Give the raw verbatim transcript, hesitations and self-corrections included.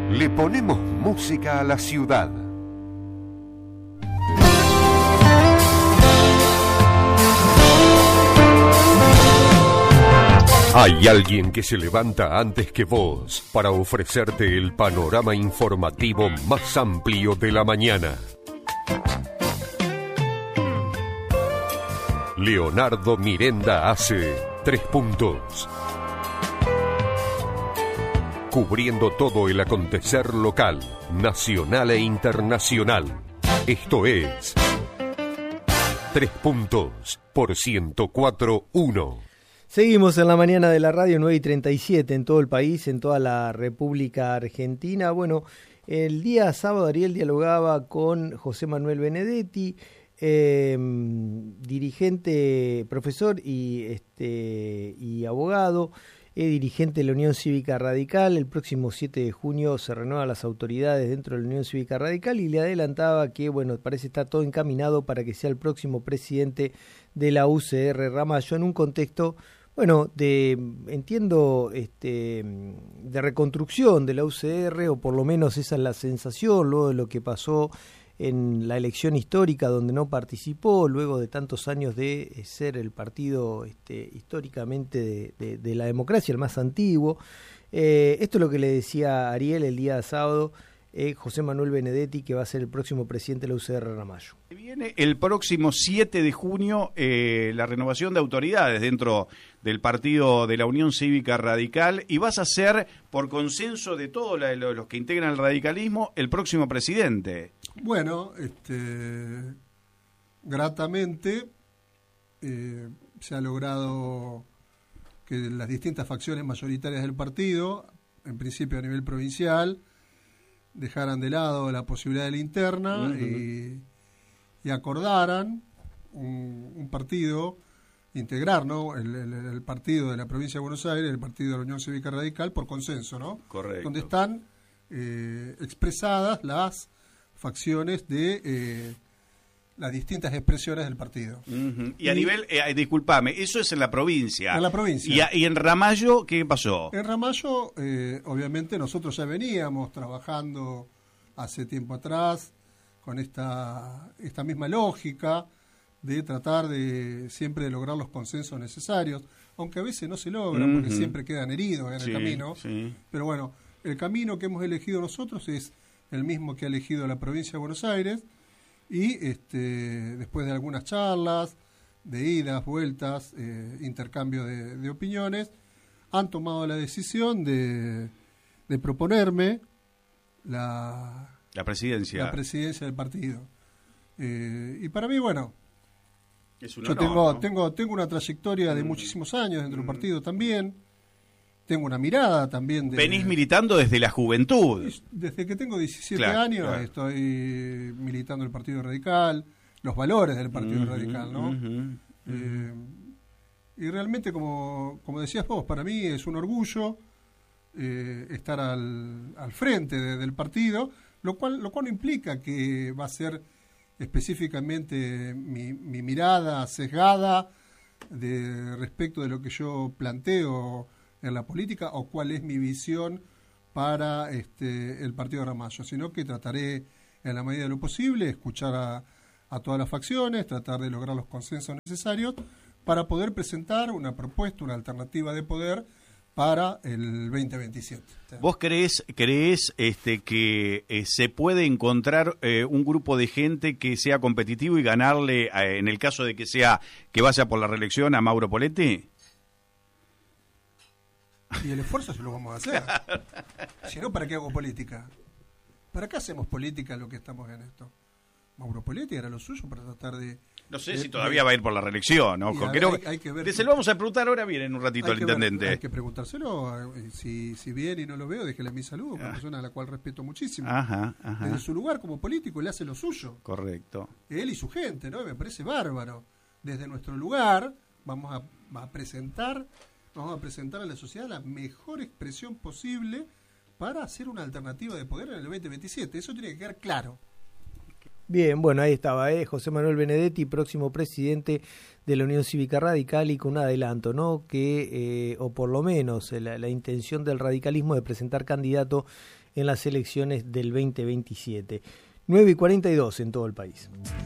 Le ponemos música a la ciudad. Hay alguien que se levanta antes que vos para ofrecerte el panorama informativo más amplio de la mañana. Leonardo Mirenda hace Tres Puntos. Cubriendo todo el acontecer local, nacional e internacional. Esto es Tres Puntos por ciento cuatro punto uno. Seguimos en la mañana de la radio, nueve y treinta y siete en todo el país, en toda la República Argentina. Bueno, el día sábado Ariel dialogaba con José Manuel Benedetti, eh, dirigente, profesor y, este, y abogado, eh, dirigente de la Unión Cívica Radical. El próximo siete de junio se renuevan las autoridades dentro de la Unión Cívica Radical y le adelantaba que, bueno, parece estar todo encaminado para que sea el próximo presidente de la U C R Ramallo en un contexto, bueno, de, entiendo, este, de reconstrucción de la U C R, o por lo menos esa es la sensación, luego de lo que pasó en la elección histórica donde no participó, luego de tantos años de ser el partido este, históricamente de, de, de la democracia, el más antiguo. Eh, esto es lo que le decía Ariel el día sábado, eh, José Manuel Benedetti, que va a ser el próximo presidente de la U C R Ramallo. Viene el próximo siete de junio eh, la renovación de autoridades dentro del partido de la Unión Cívica Radical, y vas a ser, por consenso de todos la, los que integran el radicalismo, el próximo presidente. Bueno, este, gratamente eh, se ha logrado que las distintas facciones mayoritarias del partido, en principio a nivel provincial, dejaran de lado la posibilidad de la interna uh-huh. y, y acordaran un, un partido, integrar, ¿no? El, el, el partido de la provincia de Buenos Aires, el partido de la Unión Cívica Radical, por consenso, ¿no? Correcto. Donde están eh, expresadas las facciones de eh, las distintas expresiones del partido. Uh-huh. Y a y, nivel, eh, disculpame, eso es en la provincia. En la provincia. ¿Y, a, y en Ramallo qué pasó? En Ramallo, eh, obviamente, nosotros ya veníamos trabajando hace tiempo atrás con esta, esta misma lógica de tratar de siempre de lograr los consensos necesarios, aunque a veces no se logran, uh-huh. porque siempre quedan heridos en sí, el camino. Sí. Pero bueno, el camino que hemos elegido nosotros es el mismo que ha elegido la provincia de Buenos Aires, y este, después de algunas charlas, de idas, vueltas, eh, intercambio de, de opiniones, han tomado la decisión de, de proponerme la, la presidencia la presidencia del partido. Eh, y para mí, bueno, es un yo honor, tengo, ¿no? tengo, tengo una trayectoria de mm. muchísimos años dentro mm. del partido también. Tengo una mirada también de... Venís militando desde la juventud. Desde que tengo diecisiete claro, años claro. estoy militando el Partido Radical, los valores del Partido uh-huh, Radical, ¿no? Uh-huh, uh-huh. Eh, y realmente, como, como decías vos, para mí es un orgullo eh, estar al, al frente de, del partido, lo cual, lo cual implica que va a ser específicamente mi, mi mirada sesgada de respecto de lo que yo planteo en la política, o cuál es mi visión para este el partido de Ramallo, sino que trataré en la medida de lo posible escuchar a, a todas las facciones, tratar de lograr los consensos necesarios para poder presentar una propuesta, una alternativa de poder para el veinte veintisiete. ¿Vos creés, creés este, que eh, se puede encontrar eh, un grupo de gente que sea competitivo y ganarle, eh, en el caso de que sea que vaya por la reelección, a Mauro Poletti? Y el esfuerzo se lo vamos a hacer. Si no, ¿para qué hago política? ¿Para qué hacemos política lo que estamos en esto? Mauro Poletti era lo suyo para tratar de... No sé de, si todavía de, va a ir por la reelección, ¿no? Hay, Creo, hay, hay que ver, que se lo vamos a preguntar ahora bien en un ratito al intendente. Ver, hay que preguntárselo. Si, si viene y no lo veo, déjele mi saludo, una ah. persona a la cual respeto muchísimo. Ajá, ajá. Desde su lugar como político, él hace lo suyo. Correcto. Él y su gente, ¿no? Me parece bárbaro. Desde nuestro lugar vamos a, a presentar... Vamos a presentar a la sociedad la mejor expresión posible para hacer una alternativa de poder en el veinte veintisiete. Eso tiene que quedar claro. Bien, bueno, ahí estaba, ¿eh? José Manuel Benedetti, próximo presidente de la Unión Cívica Radical, y con un adelanto, ¿no? Que, eh, o por lo menos, la, la intención del radicalismo de presentar candidato en las elecciones del veinte veintisiete. nueve y cuarenta y dos en todo el país.